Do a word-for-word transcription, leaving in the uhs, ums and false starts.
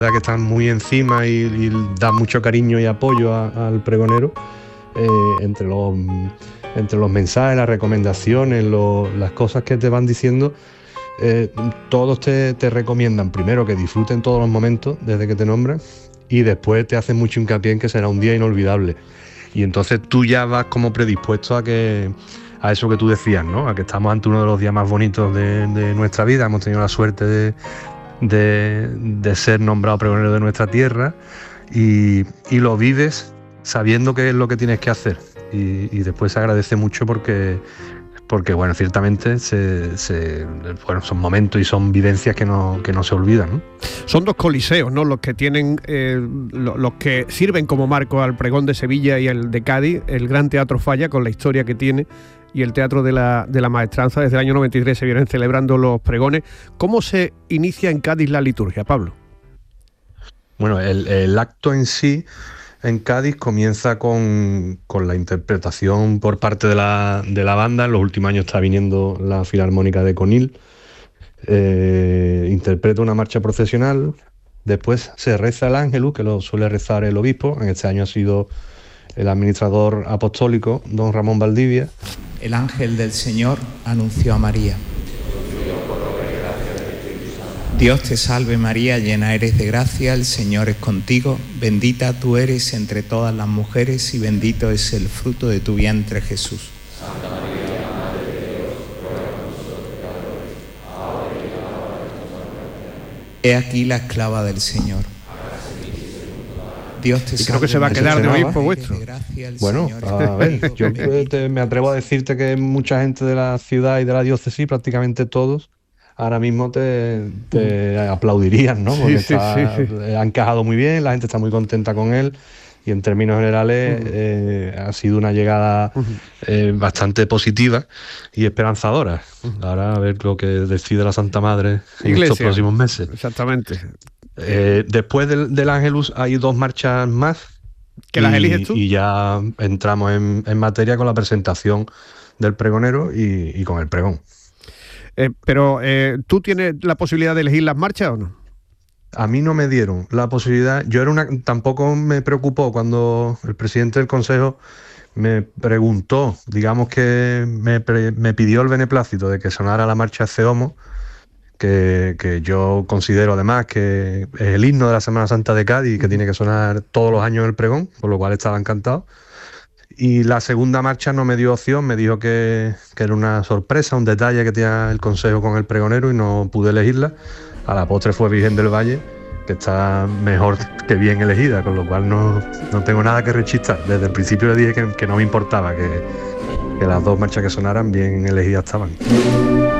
que están muy encima y, y dan mucho cariño y apoyo a, al pregonero, eh, entre los entre los mensajes, las recomendaciones, lo, las cosas que te van diciendo, eh, todos te, te recomiendan primero que disfruten todos los momentos desde que te nombran y después te hacen mucho hincapié en que será un día inolvidable. Y entonces tú ya vas como predispuesto a que a eso que tú decías, ¿no? A que estamos ante uno de los días más bonitos de, de nuestra vida. Hemos tenido la suerte de, de, de ser nombrado pregonero de nuestra tierra y, y lo vives sabiendo qué es lo que tienes que hacer. Y, y después se agradece mucho porque, porque bueno, ciertamente se, se, bueno, son momentos y son vivencias que no, que no se olvidan, ¿no? Son dos coliseos, ¿no? Los que tienen, eh, lo, los que sirven como marco al pregón de Sevilla y el de Cádiz. El Gran Teatro Falla, con la historia que tiene, y el Teatro de la, de la Maestranza. Desde el año noventa y tres se vienen celebrando los pregones. ¿Cómo se inicia en Cádiz la liturgia, Pablo? Bueno, el, el acto en sí en Cádiz comienza con, con la interpretación por parte de la, de la banda. En los últimos años está viniendo la Filarmónica de Conil. Eh, interpreta una marcha procesional. Después se reza el Ángelus, que lo suele rezar el obispo. En este año ha sido el administrador apostólico, don Ramón Valdivia. El ángel del Señor anunció a María. Dios te salve María, llena eres de gracia, el Señor es contigo, bendita tú eres entre todas las mujeres y bendito es el fruto de tu vientre Jesús. Santa María, Madre de Dios, ruega por nosotros pecadores, ahora y en la hora de nuestra muerte. He aquí la esclava del Señor. Dios te y creo que se va a quedar de obispo vuestro. Bueno, a ver, yo te, me atrevo a decirte que mucha gente de la ciudad y de la diócesis, prácticamente todos, ahora mismo te, te aplaudirían, ¿no? Porque sí, está, sí, sí. ha encajado muy bien, la gente está muy contenta con él y en términos generales uh-huh. eh, ha sido una llegada uh-huh. eh, bastante positiva y esperanzadora. Uh-huh. Ahora a ver lo que decide la Santa Madre en Iglesia, estos próximos meses. Exactamente. Eh, después del, del Ángelus hay dos marchas más. ¿Que y, las eliges tú? Y ya entramos en, en materia con la presentación del pregonero y, y con el pregón. Eh, pero, eh, ¿tú tienes la posibilidad de elegir las marchas o no? A mí no me dieron la posibilidad. Yo era una, tampoco me preocupó cuando el presidente del Consejo me preguntó, digamos que me, me pidió el beneplácito de que sonara la marcha Ecce Homo, que, que yo considero además que es el himno de la Semana Santa de Cádiz y que tiene que sonar todos los años el pregón, por lo cual estaba encantado. Y la segunda marcha no me dio opción, me dijo que, que era una sorpresa, un detalle que tenía el Consejo con el pregonero y no pude elegirla. A la postre fue Virgen del Valle, que está mejor que bien elegida, con lo cual no, no tengo nada que rechistar. Desde el principio le dije que, que no me importaba, que, que las dos marchas que sonaran bien elegidas estaban.